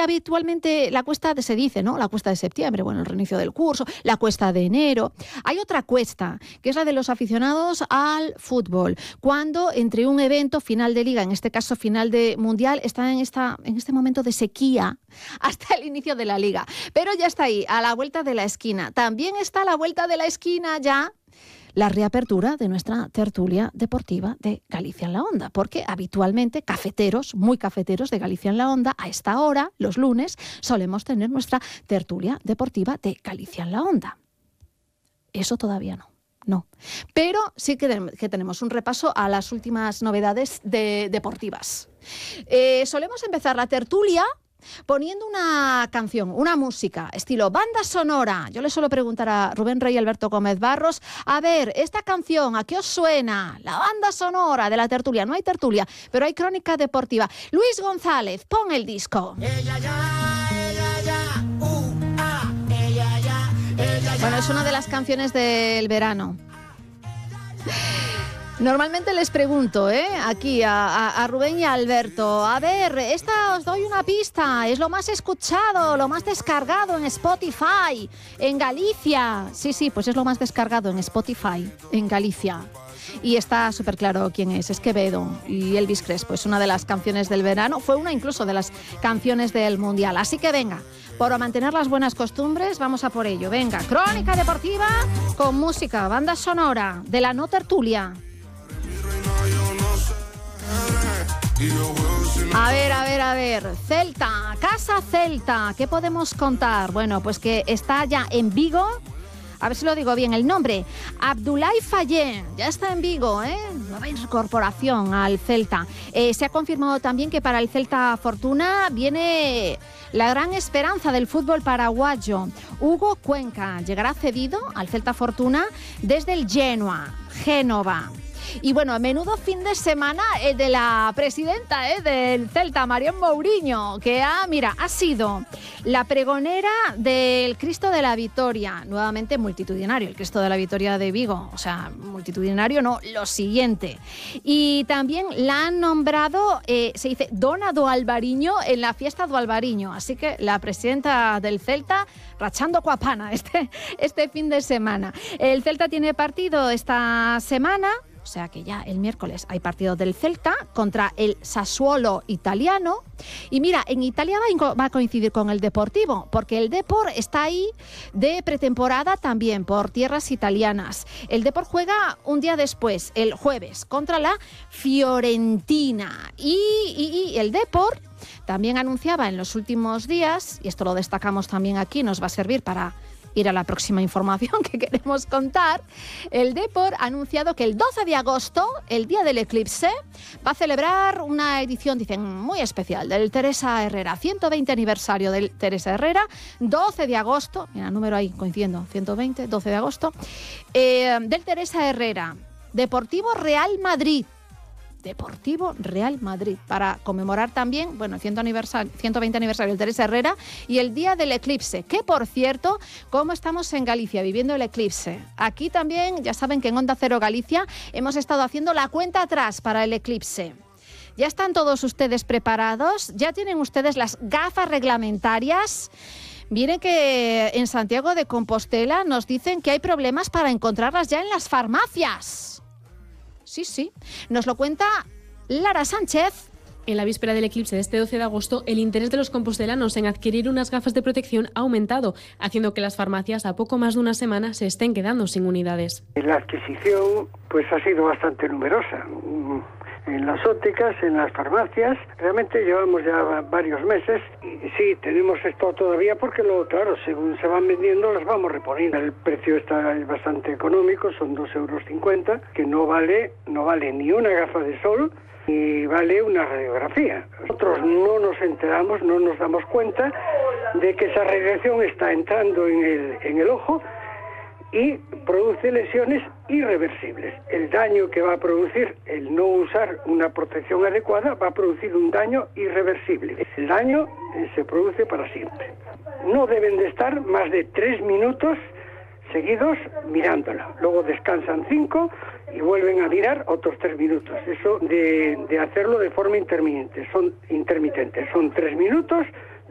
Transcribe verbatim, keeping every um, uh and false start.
habitualmente la cuesta, de, se dice, ¿no? La cuesta de septiembre, bueno, el reinicio del curso, la cuesta de enero. Hay otra cuesta, que es la de los aficionados al fútbol, cuando entre un evento, final de liga, en este caso final de mundial, está en, esta, en este momento de sequía hasta el inicio de la liga. Pero ya está ahí, a la vuelta de la esquina. También está a la vuelta de la esquina ya la reapertura de nuestra tertulia deportiva de Galicia en la Onda, porque habitualmente cafeteros, muy cafeteros de Galicia en la Onda, a esta hora, los lunes, solemos tener nuestra tertulia deportiva de Galicia en la Onda. Eso todavía no, no. Pero sí que, que tenemos un repaso a las últimas novedades de, deportivas. Eh, solemos empezar la tertulia poniendo una canción, una música, estilo banda sonora. Yo le suelo preguntar a Rubén Rey y Alberto Gómez Barros, a ver, esta canción, ¿a qué os suena? La banda sonora de la tertulia. No hay tertulia, pero hay crónica deportiva. Luis González, pon el disco. Ella ya, ella ya, uh, ah, ella ya, ella ya. Bueno, es una de las canciones del verano. Normalmente les pregunto, ¿eh? aquí a, a, a Rubén y a Alberto, a ver, esta os doy una pista, es lo más escuchado, lo más descargado en Spotify, en Galicia. Sí, sí, pues es lo más descargado en Spotify, en Galicia. Y está súper claro quién es, es Quevedo y Elvis Crespo, es una de las canciones del verano, fue una incluso de las canciones del Mundial. Así que venga, por mantener las buenas costumbres, vamos a por ello. Venga, crónica deportiva con música, banda sonora de la no tertulia. A ver, a ver, a ver, Celta, Casa Celta, ¿qué podemos contar? Bueno, pues que está ya en Vigo, a ver si lo digo bien el nombre, Abdoulaye Faye, ya está en Vigo, ¿eh? Nueva incorporación al Celta. Eh, se ha confirmado también que para el Celta Fortuna viene la gran esperanza del fútbol paraguayo, Hugo Cuenca, llegará cedido al Celta Fortuna desde el Genoa, Génova. Y bueno, a menudo fin de semana eh, de la presidenta eh, del Celta, Marión Mourinho, que ha, mira, ha sido la pregonera del Cristo de la Victoria, nuevamente multitudinario, el Cristo de la Victoria de Vigo, o sea, multitudinario no, lo siguiente. Y también la han nombrado, eh, se dice, Dona do Alvariño en la fiesta do Alvariño, así que la presidenta del Celta rachando coapana este, este fin de semana. El Celta tiene partido esta semana. O sea que ya el miércoles hay partido del Celta contra el Sassuolo italiano. Y mira, en Italia va a coincidir con el Deportivo, porque el Depor está ahí de pretemporada también por tierras italianas. El Depor juega un día después, el jueves, contra la Fiorentina. Y, y, y el Depor también anunciaba en los últimos días, y esto lo destacamos también aquí, nos va a servir para ir a la próxima información que queremos contar, el Depor ha anunciado que el doce de agosto, el día del eclipse, va a celebrar una edición, dicen, muy especial del Teresa Herrera, ciento veinte aniversario del Teresa Herrera, doce de agosto, mira, número ahí coincidiendo, ciento veinte, doce de agosto, eh, del Teresa Herrera, Deportivo Real Madrid, Deportivo Real Madrid, para conmemorar también, bueno, ciento veinte aniversario del Teresa Herrera y el día del eclipse, que por cierto, como estamos en Galicia viviendo el eclipse, aquí también, ya saben que en Onda Cero Galicia hemos estado haciendo la cuenta atrás para el eclipse. ¿Ya están todos ustedes preparados? ¿Ya tienen ustedes las gafas reglamentarias? Miren que en Santiago de Compostela nos dicen que hay problemas para encontrarlas ya en las farmacias. Sí, sí. Nos lo cuenta Lara Sánchez. En la víspera del eclipse de este doce de agosto, el interés de los compostelanos en adquirir unas gafas de protección ha aumentado, haciendo que las farmacias a poco más de una semana se estén quedando sin unidades. La adquisición pues ha sido bastante numerosa. En las ópticas, en las farmacias, realmente llevamos ya varios meses y sí, tenemos stock todavía porque, lo, claro, según se van vendiendo las vamos reponiendo. El precio está bastante económico, son dos euros cincuenta, que no vale, no vale ni una gafa de sol y vale una radiografía. Nosotros no nos enteramos, no nos damos cuenta de que esa radiación está entrando en el, en el ojo y produce lesiones irreversibles. El daño que va a producir el no usar una protección adecuada va a producir un daño irreversible. El daño eh, se produce para siempre. No deben de estar más de tres minutos seguidos mirándola. Luego descansan cinco y vuelven a mirar otros tres minutos. Eso de, de hacerlo de forma intermitente. Son intermitentes. Son tres minutos